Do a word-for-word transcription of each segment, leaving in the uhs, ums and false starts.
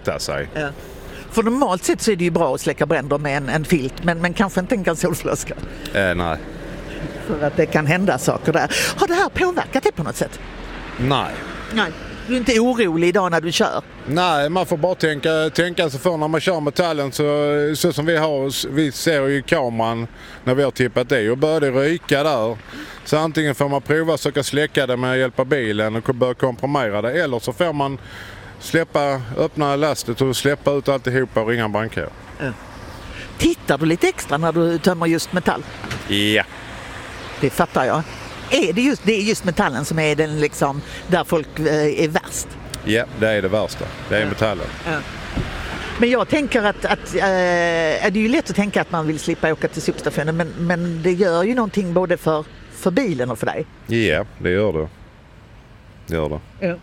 fukta sig. Ja. För normalt sett så är det ju bra att släcka bränder med en, en filt, men, men kanske inte en gasolflaska. Eh, nej. För att det kan hända saker där. Har det här påverkat dig på något sätt? Nej. Nej. Du är inte orolig idag när du kör? Nej, man får bara tänka, tänka sig för när man kör metallen så, så som vi har, vi ser ju i kameran när vi har tippat det och börjar det ryka där. Så antingen får man prova att söka släcka det med att hjälpa bilen och börja komprimera det, eller så får man släppa, öppna lastet och släppa ut alltihopa och ringa en brandkår. Ja. Tittar du lite extra när du tömmer just metall? Ja. Det fattar jag. Är det, just, det är just metallen som är den liksom där folk eh, är värst? Ja, det är det värsta. Det är ja. metallen. Ja. Men jag tänker att, att äh, är det är ju lätt att tänka att man vill slippa åka till sopstationen, men, men det gör ju någonting både för, för bilen och för dig. Ja, det gör det. Det gör det. Ja.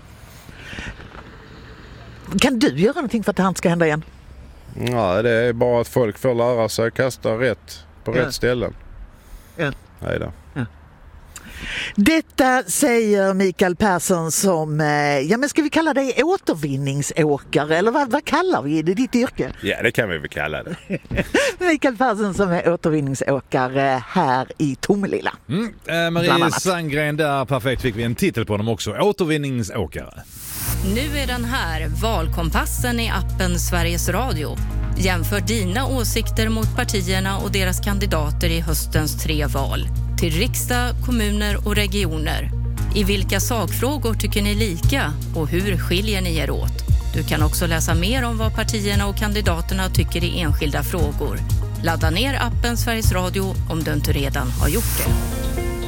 Kan du göra någonting för att det här ska hända igen? Nej, det är bara att folk får lära sig att kasta rätt på ja. rätt ställen. Ja. Nej då. Ja. Detta säger Mikael Persson som, ja men ska vi kalla dig återvinningsåkare eller vad, vad kallar vi det, ditt yrke? Ja, det kan vi väl kalla det. Mikael Persson som är återvinningsåkare här i Tomelilla. Mm. Äh, Marie Sandgren där, perfekt, fick vi en titel på dem också, återvinningsåkare. Nu är den här, Valkompassen i appen Sveriges Radio. Jämför dina åsikter mot partierna och deras kandidater i höstens tre val. Till riksdag, kommuner och regioner. I vilka sakfrågor tycker ni lika och hur skiljer ni er åt? Du kan också läsa mer om vad partierna och kandidaterna tycker i enskilda frågor. Ladda ner appen Sveriges Radio om du inte redan har gjort det.